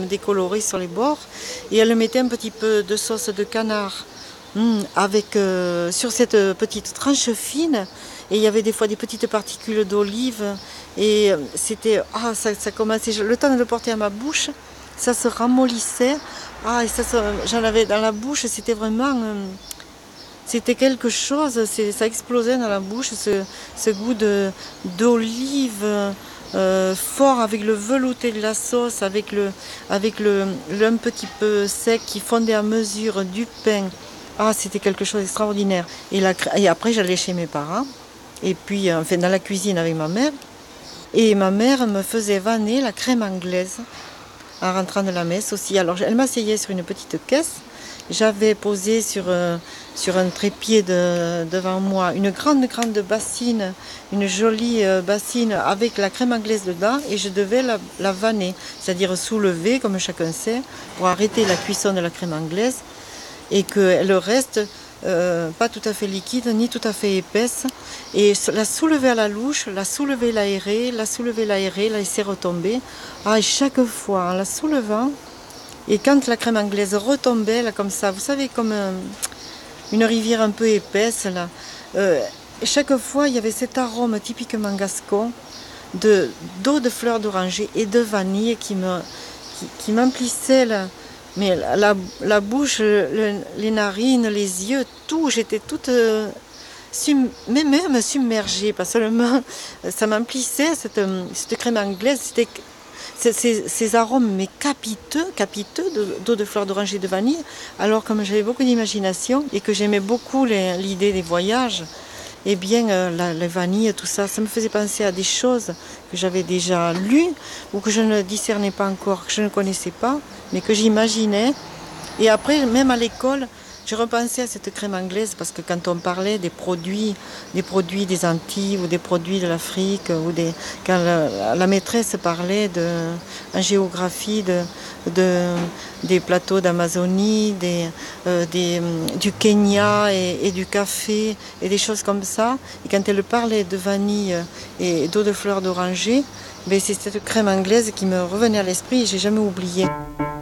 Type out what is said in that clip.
décolorée sur les bords. Et elle mettait un petit peu de sauce de canard avec, sur cette petite tranche fine. Et il y avait des fois des petites particules d'olive. Et c'était, ça commençait, le temps de le porter à ma bouche, ça se ramollissait. Et j'en avais dans la bouche, c'était vraiment... c'était quelque chose, ça explosait dans la bouche, ce goût d'olive fort avec le velouté de la sauce, avec le un petit peu sec qui fondait à mesure du pain. C'était quelque chose d'extraordinaire. Et après, j'allais chez mes parents, et puis enfin, dans la cuisine avec ma mère. Et ma mère me faisait vanner la crème anglaise en rentrant de la messe aussi. Alors, elle m'asseyait sur une petite caisse. J'avais posé sur un trépied devant moi une grande bassine, une jolie bassine avec la crème anglaise dedans, et je devais la vanner, c'est-à-dire soulever, comme chacun sait, pour arrêter la cuisson de la crème anglaise et qu'elle reste pas tout à fait liquide ni tout à fait épaisse, et la soulever à la louche, la soulever, l'aérer, la laisser retomber. Et chaque fois en la soulevant, et quand la crème anglaise retombait, là, comme ça, vous savez, comme une rivière un peu épaisse, là, chaque fois, il y avait cet arôme typiquement gascon d'eau de fleurs d'oranger et de vanille qui m'emplissait mais la bouche, les narines, les yeux, tout. J'étais toute même submergée, pas seulement. Ça m'emplissait, cette crème anglaise. C'était ces arômes, mais capiteux d'eau de fleurs d'oranger et de vanille. Alors, comme j'avais beaucoup d'imagination et que j'aimais beaucoup l'idée des voyages, eh bien, la vanille, tout ça, ça me faisait penser à des choses que j'avais déjà lues ou que je ne discernais pas encore, que je ne connaissais pas, mais que j'imaginais. Et après, même à l'école, je repensais à cette crème anglaise parce que quand on parlait des produits des Antilles ou des produits de l'Afrique, quand la maîtresse parlait en géographie des plateaux d'Amazonie, du Kenya et du café et des choses comme ça, et quand elle parlait de vanille et d'eau de fleurs d'oranger, c'est cette crème anglaise qui me revenait à l'esprit et j'ai jamais oublié.